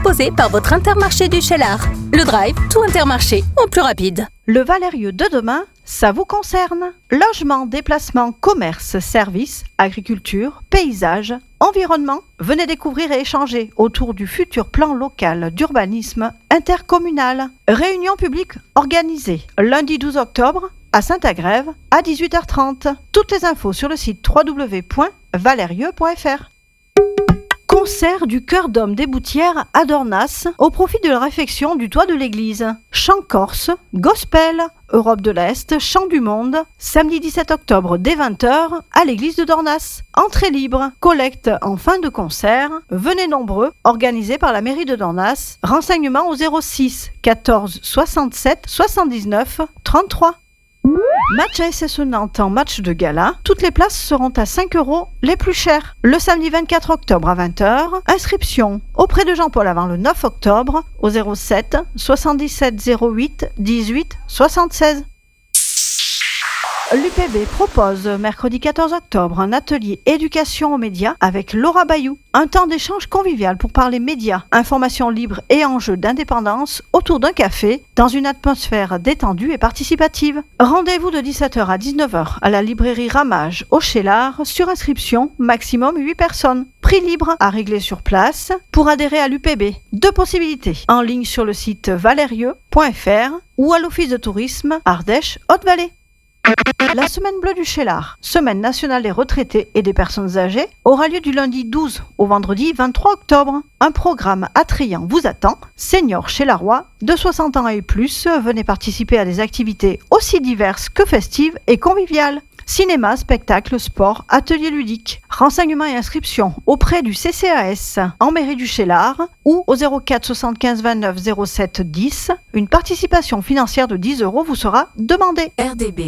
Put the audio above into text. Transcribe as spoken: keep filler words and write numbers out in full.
proposé par votre Intermarché du Cheylard. Le drive, tout Intermarché, en plus rapide. Le Valérieux de demain, ça vous concerne. Logement, déplacement, commerce, services, agriculture, paysage, environnement. Venez découvrir et échanger autour du futur plan local d'urbanisme intercommunal. Réunion publique organisée lundi douze octobre à Saint-Agrève à dix-huit heures trente. Toutes les infos sur le site w w w point valérieux point f r. Concert du Chœur d'Homme des Boutières à Dornas au profit de la réfection du toit de l'église. Chant corse, gospel, Europe de l'Est, chant du monde, samedi dix-sept octobre dès vingt heures à l'église de Dornas. Entrée libre, collecte en fin de concert. Venez nombreux, organisé par la mairie de Dornas. Renseignements au zéro six quatorze soixante-sept soixante-dix-neuf trente-trois. Match A S S Nantes en match de gala. Toutes les places seront à cinq euros les plus chères. Le samedi vingt-quatre octobre à vingt heures. Inscription auprès de Jean-Paul avant le neuf octobre au zéro sept soixante-dix-sept zéro huit dix-huit soixante-seize. L'U P B propose mercredi quatorze octobre un atelier éducation aux médias avec Laura Bayou. Un temps d'échange convivial pour parler médias, information libre et enjeux d'indépendance autour d'un café dans une atmosphère détendue et participative. Rendez-vous de dix-sept heures à dix-neuf heures à la librairie Ramage au Cheylard sur inscription, maximum huit personnes. Prix libre à régler sur place. Pour adhérer à l'U P B, deux possibilités. En ligne sur le site valérieux point f r ou à l'Office de tourisme Ardèche-Haute-Vallée. La Semaine bleue du Cheylard, semaine nationale des retraités et des personnes âgées, aura lieu du lundi douze au vendredi vingt-trois octobre. Un programme attrayant vous attend. Seniors cheylarois de soixante ans et plus, venez participer à des activités aussi diverses que festives et conviviales. Cinéma, spectacle, sport, ateliers ludiques. Renseignements et inscriptions auprès du C C A S en mairie du Cheylard ou au zéro quatre soixante-quinze vingt-neuf zéro sept dix. Une participation financière de dix euros vous sera demandée. R D B